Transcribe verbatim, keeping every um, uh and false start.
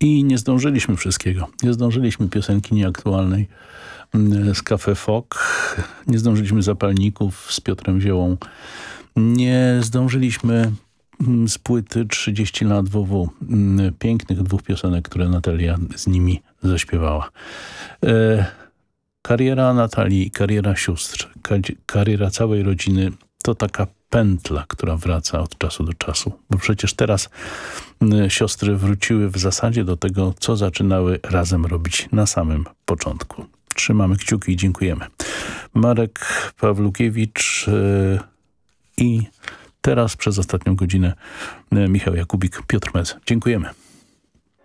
I nie zdążyliśmy wszystkiego. Nie zdążyliśmy piosenki nieaktualnej z Cafe Fock. Nie zdążyliśmy zapalników z Piotrem Ziołą. Nie zdążyliśmy z płyty trzydzieści lat W W. Pięknych dwóch piosenek, które Natalia z nimi zaśpiewała. E, kariera Natalii i kariera sióstr, kariera całej rodziny to taka pętla, która wraca od czasu do czasu. Bo przecież teraz siostry wróciły w zasadzie do tego, co zaczynały razem robić na samym początku. Trzymamy kciuki i dziękujemy. Marek Pawlukiewicz yy, i teraz przez ostatnią godzinę Michał Jakubik, Piotr Mez. Dziękujemy.